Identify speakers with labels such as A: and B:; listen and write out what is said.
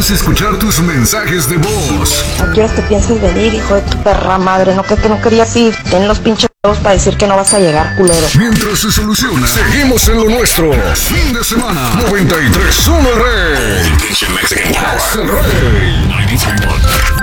A: Queremos escuchar tus mensajes de voz.
B: ¿A qué horas te piensas venir, hijo de tu perra madre? ¿No que no querías ir? Ten los pinches huevos para decir que no vas a llegar, culero.
A: Mientras se soluciona, seguimos en lo nuestro. Fin de semana, 93.1 El Rey. Es el Rey.